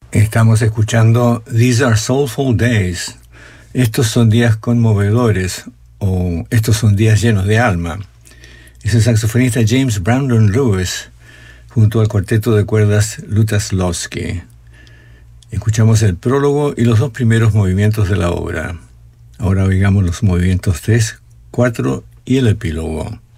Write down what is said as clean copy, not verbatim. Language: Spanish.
Estamos escuchando These Are Soulful Days. Estos son días conmovedores, o estos son días llenos de alma. Es el saxofonista James Brandon Lewis, junto al cuarteto de cuerdas Lutosławski. Escuchamos el prólogo y los dos primeros movimientos de la obra. Ahora oigamos los movimientos 3, 4 y el epílogo.